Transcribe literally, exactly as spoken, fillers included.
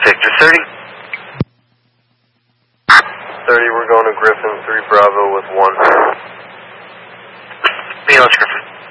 Victor thirty. thirty, we're going to Griffin, three Bravo with one. Be Oscar Griffin.